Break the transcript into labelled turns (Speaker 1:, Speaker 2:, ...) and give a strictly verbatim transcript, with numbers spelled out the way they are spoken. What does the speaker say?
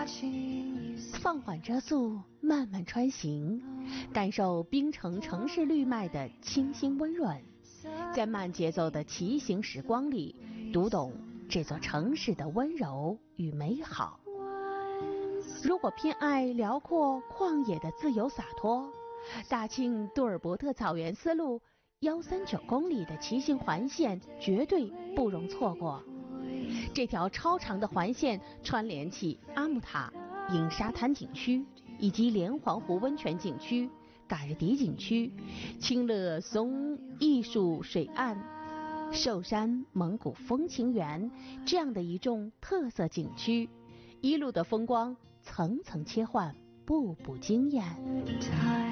Speaker 1: 放缓车速，慢慢穿行，感受冰城城市绿脉的清新温润，在慢节奏的骑行时光里，读懂这座城市的温柔与美好。如果偏爱辽阔旷野的自由洒脱，大庆杜尔伯特草原丝路幺三九公里的骑行环线绝对不容错过。这条超长的环线串联起阿木塔影沙滩景区以及连环湖温泉景区、嘎日迪景区、清乐松艺术水岸、寿山蒙古风情园这样的一众特色景区，一路的风光层层切换，步步惊艳。